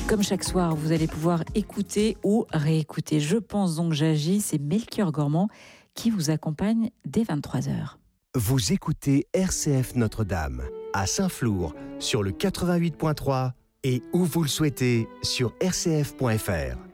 Comme chaque soir, vous allez pouvoir écouter ou réécouter Je pense donc j'agis. C'est Melchior Gormand qui vous accompagne dès 23h. Vous écoutez RCF Notre-Dame à Saint-Flour sur le 88.3 et où vous le souhaitez sur rcf.fr.